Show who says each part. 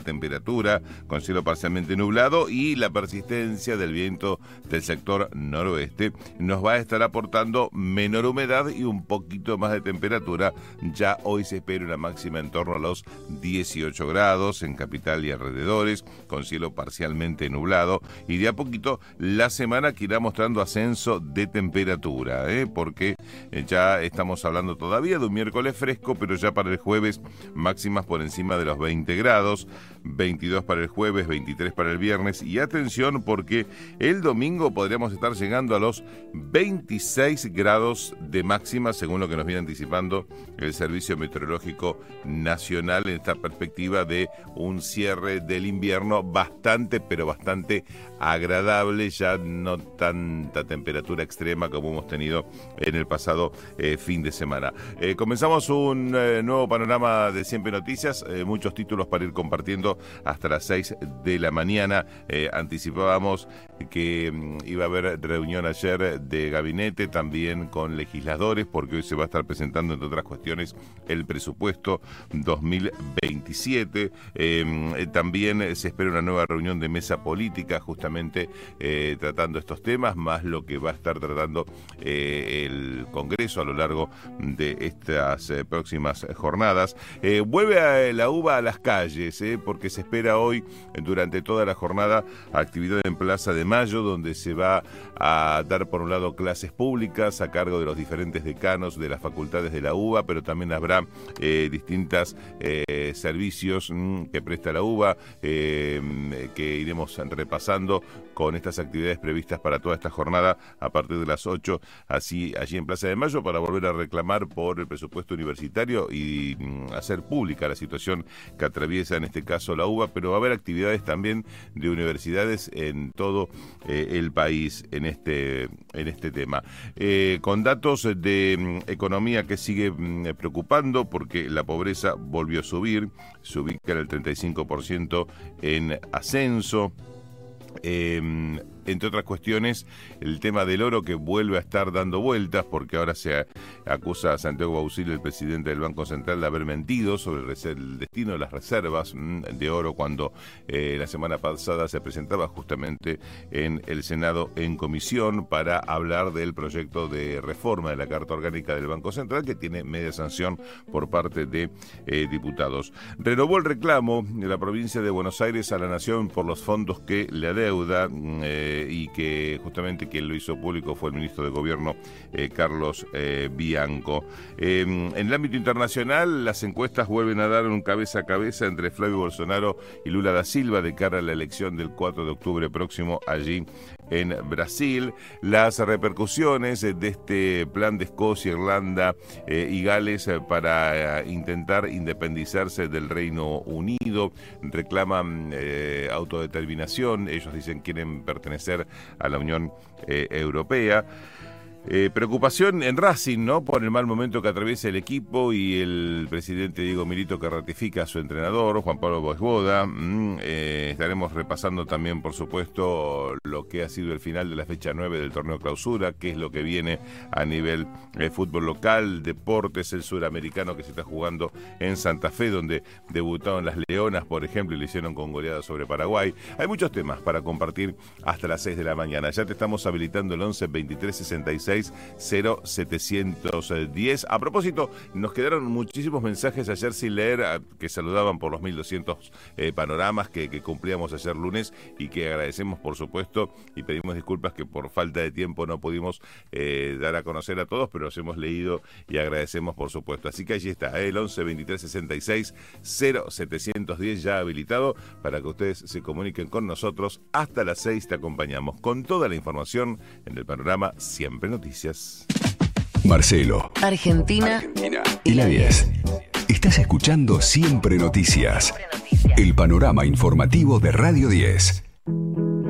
Speaker 1: temperatura, con cielo parcialmente nublado, y la persistencia del viento del sector noroeste nos va a estar aportando menor humedad y un poquito más de temperatura. Ya hoy se espera una máxima en torno a los 18 grados en capital y alrededores, con cielo parcialmente nublado, y de a poquito la semana que irá mostrando ascenso de temperatura, porque ya estamos hablando todavía de un miércoles fresco, pero ya para el jueves máximas por encima de los 20 grados, 22 para el jueves, 23 para el viernes, y atención porque el domingo podríamos estar llegando a los 26 grados de máxima, según lo que nos viene anticipando el Servicio Meteorológico Nacional, en esta perspectiva de un cierre del invierno bastante, pero bastante agradable, ya no tanta temperatura extrema como hemos tenido en el pasado fin de semana. Comenzamos un nuevo panorama de Siempre Noticias, muchos títulos para ir compartiendo hasta las 6 de la mañana. Anticipábamos que iba a haber reunión ayer de gabinete, también con legisladores, porque hoy se va a estar presentando, entre otras cuestiones, el presupuesto 2027. También se espera una nueva reunión de mesa política, justamente tratando estos temas, más lo que va a estar tratando el Congreso a lo largo de estas próximas jornadas. Vuelve a la UBA a las calles, porque se espera hoy, durante toda la jornada, actividad en Plaza de Mayo, donde se va a dar, por un lado, clases públicas a cargo de los diferentes decanos de las facultades de la UBA, pero también habrá distintos servicios que presta la UBA, que iremos repasando con estas actividades previstas para toda esta jornada a partir de las 8, allí en Plaza de Mayo, para volver a reclamar por el presupuesto universitario y hacer pública la situación que atraviesa en este caso la UBA, pero va a haber actividades también de universidades en todo el país en este tema. Con datos de economía que sigue preocupando, porque la pobreza volvió a subir, se ubica en el 35% en ascenso. Entre otras cuestiones, el tema del oro, que vuelve a estar dando vueltas, porque ahora se acusa a Santiago Bauzile, el presidente del Banco Central, de haber mentido sobre el destino de las reservas de oro, cuando la semana pasada se presentaba justamente en el Senado en comisión para hablar del proyecto de reforma de la Carta Orgánica del Banco Central, que tiene media sanción por parte de diputados. Renovó el reclamo de la provincia de Buenos Aires a la Nación por los fondos que le adeuda, y que justamente quien lo hizo público fue el ministro de Gobierno, Carlos Bianco. En el ámbito internacional, las encuestas vuelven a dar un cabeza a cabeza entre Flavio Bolsonaro y Lula da Silva de cara a la elección del 4 de octubre próximo allí en Brasil. Las repercusiones de este plan de Escocia, Irlanda y Gales para intentar independizarse del Reino Unido, reclaman autodeterminación, ellos dicen que quieren pertenecer a la Unión Europea. Preocupación en Racing, ¿no?, por el mal momento que atraviesa el equipo y el presidente Diego Milito, que ratifica a su entrenador, Juan Pablo Boesboda. Estaremos repasando también, por supuesto, lo que ha sido el final de la fecha 9 del torneo Clausura, qué es lo que viene a nivel fútbol local, deportes, el suramericano que se está jugando en Santa Fe, donde debutaron las Leonas, por ejemplo, y lo hicieron con goleada sobre Paraguay. Hay muchos temas para compartir hasta las 6 de la mañana. Ya te estamos habilitando el 11 23 66 0710. A propósito, nos quedaron muchísimos mensajes ayer sin leer, que saludaban por los 1200 panoramas que cumplíamos ayer lunes, y que agradecemos, por supuesto, y pedimos disculpas que por falta de tiempo no pudimos dar a conocer a todos, pero los hemos leído y agradecemos, por supuesto. Así que allí está, el 11 23 66 0710 ya habilitado para que ustedes se comuniquen con nosotros. Hasta las 6 te acompañamos con toda la información en el panorama Siempre Noticias.
Speaker 2: Marcelo,
Speaker 3: Argentina
Speaker 2: y la 10. Estás escuchando Siempre Noticias, el panorama informativo de Radio 10.